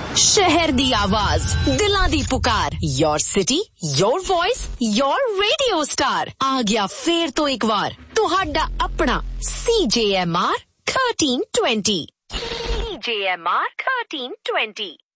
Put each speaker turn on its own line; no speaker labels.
शहर दी आवाज, दिलां दी पुकार, your city, your voice, your radio star. आ गया फेर तो एक बार तुहाडा अपना CJMR 1320। CJMR 1320।